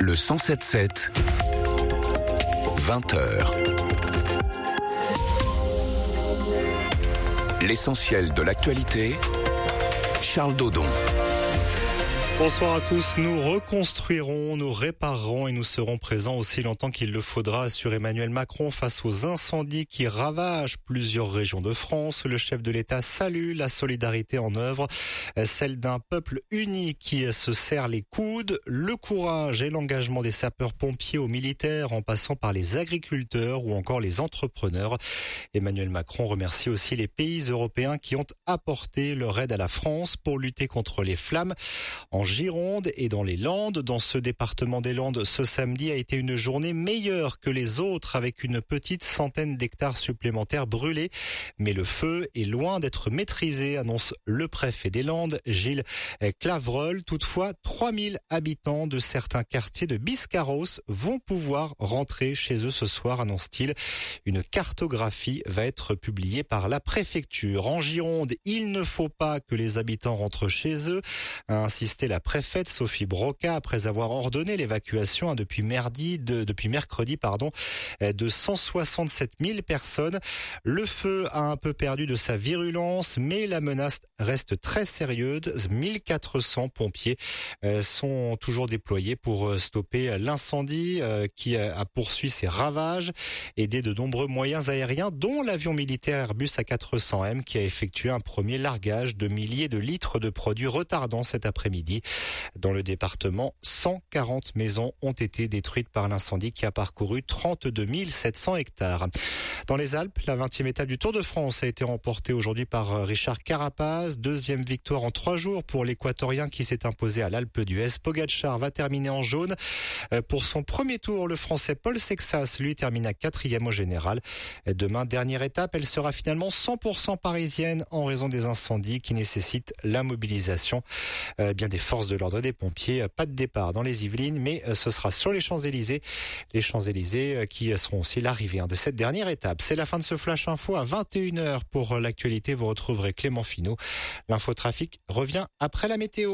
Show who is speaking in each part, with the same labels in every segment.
Speaker 1: Le 107.7, 20h. L'essentiel de l'actualité, Charles Dodon.
Speaker 2: Bonsoir à tous, nous reconstruirons, nous réparerons et nous serons présents aussi longtemps qu'il le faudra, assure Emmanuel Macron face aux incendies qui ravagent plusieurs régions de France. Le chef de l'État salue la solidarité en œuvre, celle d'un peuple uni qui se serre les coudes, le courage et l'engagement des sapeurs-pompiers aux militaires en passant par les agriculteurs ou encore les entrepreneurs. Emmanuel Macron remercie aussi les pays européens qui ont apporté leur aide à la France pour lutter contre les flammes. En Gironde et dans les Landes, dans ce département des Landes, ce samedi a été une journée meilleure que les autres avec une petite centaine d'hectares supplémentaires brûlés. Mais le feu est loin d'être maîtrisé, annonce le préfet des Landes, Gilles Clavreul. Toutefois, 3000 habitants de certains quartiers de Biscarrosse vont pouvoir rentrer chez eux ce soir, annonce-t-il. Une cartographie va être publiée par la préfecture. En Gironde, il ne faut pas que les habitants rentrent chez eux, a insisté la préfète Sophie Broca après avoir ordonné l'évacuation depuis mercredi de 167 000 personnes. Le feu a un peu perdu de sa virulence, mais la menace reste très sérieuse. 1400 pompiers sont toujours déployés pour stopper l'incendie qui a poursuivi ses ravages, aidé de nombreux moyens aériens, dont l'avion militaire Airbus A400M qui a effectué un premier largage de milliers de litres de produits retardants cet après-midi. Dans le département, 140 maisons ont été détruites par l'incendie qui a parcouru 32 700 hectares. Dans les Alpes, la 20e étape du Tour de France a été remportée aujourd'hui par Richard Carapaz. Deuxième victoire en 3 jours pour l'Équatorien qui s'est imposé à l'Alpe d'Huez. Pogačar va terminer en jaune. Pour son premier tour, le Français Paul Sexas, lui, termine à 4e au général. Demain, dernière étape, elle sera finalement 100% parisienne en raison des incendies qui nécessitent la mobilisation des forces de l'ordre et des pompiers. Pas de départ dans les Yvelines, mais ce sera sur les Champs-Élysées. Les Champs-Élysées qui seront aussi l'arrivée de cette dernière étape. C'est la fin de ce Flash Info à 21h. Pour l'actualité, vous retrouverez Clément Finot. L'infotrafic revient après la météo.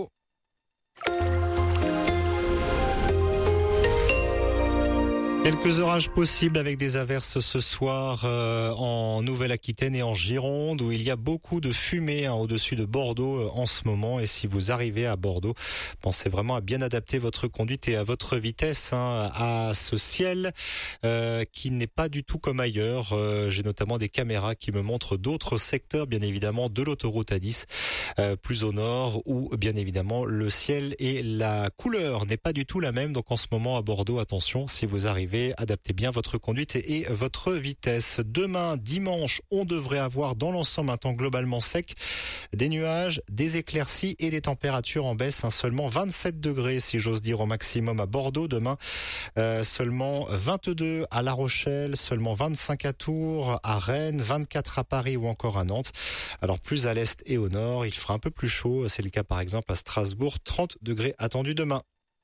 Speaker 2: Quelques orages possibles avec des averses ce soir en Nouvelle-Aquitaine et en Gironde où il y a beaucoup de fumée au-dessus de Bordeaux en ce moment. Et si vous arrivez à Bordeaux, pensez vraiment à bien adapter votre conduite et à votre vitesse à ce ciel qui n'est pas du tout comme ailleurs. J'ai notamment des caméras qui me montrent d'autres secteurs, bien évidemment, de l'autoroute A10 plus au nord où bien évidemment le ciel et la couleur n'est pas du tout la même. Donc en ce moment à Bordeaux, attention, si vous arrivez, adaptez bien votre conduite et votre vitesse. Demain, dimanche, on devrait avoir dans l'ensemble un temps globalement sec, des nuages, des éclaircies et des températures en baisse. Seulement 27 degrés, si j'ose dire, au maximum à Bordeaux. Demain, seulement 22 à La Rochelle, seulement 25 à Tours, à Rennes, 24 à Paris ou encore à Nantes. Alors plus à l'est et au nord, il fera un peu plus chaud. C'est le cas par exemple à Strasbourg, 30 degrés attendus demain.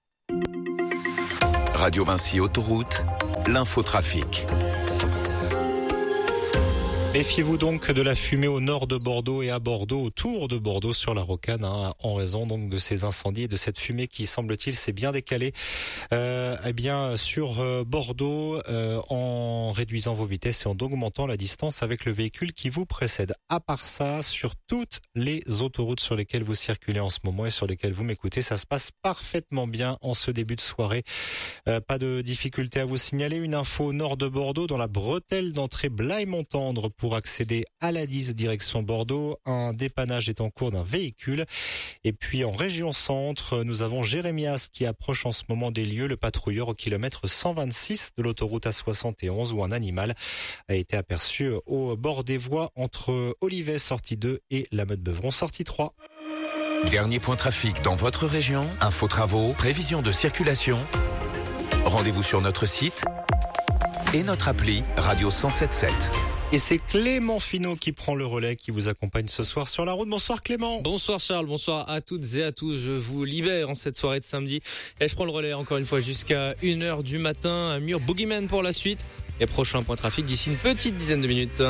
Speaker 1: Radio Vinci Autoroute, l'infotrafic.
Speaker 2: Méfiez-vous donc de la fumée au nord de Bordeaux et à Bordeaux, autour de Bordeaux sur la Rocane, en raison donc de ces incendies et de cette fumée qui, semble-t-il, s'est bien décalée sur Bordeaux en réduisant vos vitesses et en augmentant la distance avec le véhicule qui vous précède. À part ça, sur toutes les autoroutes sur lesquelles vous circulez en ce moment et sur lesquelles vous m'écoutez, ça se passe parfaitement bien en ce début de soirée. Pas de difficulté à vous signaler. Une info au nord de Bordeaux, dans la bretelle d'entrée Blaye-Montendre, pour accéder à la 10 direction Bordeaux. Un dépannage est en cours d'un véhicule. Et puis en région centre, nous avons Jérémias qui approche en ce moment des lieux, le patrouilleur au kilomètre 126 de l'autoroute A71 où un animal a été aperçu au bord des voies entre Olivet sortie 2 et la Meute-Beuvron sortie 3.
Speaker 1: Dernier point trafic dans votre région, info travaux, prévision de circulation. Rendez-vous sur notre site et notre appli Radio 107.7.
Speaker 2: Et c'est Clément Finot qui prend le relais, qui vous accompagne ce soir sur la route. Bonsoir Clément.
Speaker 3: Bonsoir Charles, bonsoir à toutes et à tous. Je vous libère en cette soirée de samedi. Et je prends le relais encore une fois jusqu'à 1h du matin. Un mur Boogeyman pour la suite. Et prochain point trafic d'ici une petite dizaine de minutes.